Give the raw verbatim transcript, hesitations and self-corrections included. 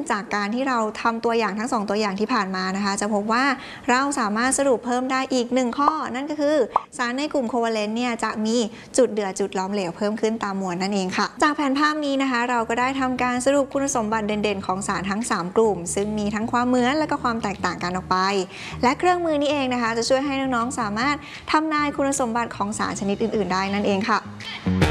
จากการที่เราทำตัวอย่างทั้งสองตัวอย่างที่ผ่านมานะคะจะพบว่าเราสามารถสรุปเพิ่มได้อีกหนึ่งข้อนั่นก็คือสารในกลุ่มโควาเลนต์เนี่ยจะมีจุดเดือดจุดล้อมเหลวเพิ่มขึ้นตามมวลนั่นเองค่ะจากแผนภาพนี้นะคะเราก็ได้ทำการสรุปคุณสมบัติเด่นๆของสารทั้งสามกลุ่มซึ่งมีทั้งความเหมือนและก็ความแตกต่างกันออกไปและเครื่องมือนี้เองนะคะจะช่วยให้น้องๆสามารถทำนายคุณสมบัติของสารชนิดอื่นๆได้นั่นเองค่ะ